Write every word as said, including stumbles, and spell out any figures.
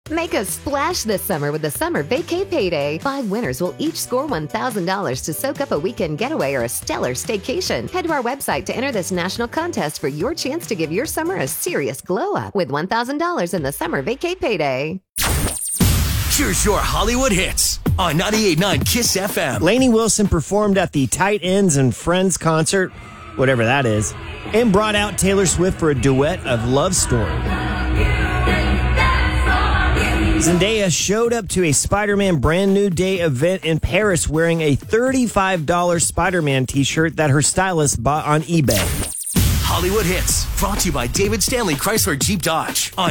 Make a splash this summer with the Summer Vacay Payday. Five winners will each score one thousand dollars to soak up a weekend getaway or a stellar staycation. Head to our website to enter this national contest for your chance to give your summer a serious glow-up with one thousand dollars in the Summer Vacay Payday. Here's your Hollywood hits on ninety-eight point nine KISS F M. Lainey Wilson performed at the Tight Ends and Friends concert, whatever that is, and brought out Taylor Swift for a duet of Love Story. Zendaya showed up to a Spider-Man Brand New Day event in Paris wearing a thirty-five dollars Spider-Man t-shirt that her stylist bought on eBay. Hollywood hits brought to you by David Stanley Chrysler Jeep Dodge on